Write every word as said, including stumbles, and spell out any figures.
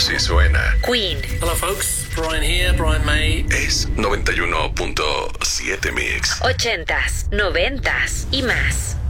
Así suena. Queen. Hello folks, Brian here, Brian May. Es noventa y uno punto siete Mix. Ochentas, noventas y más.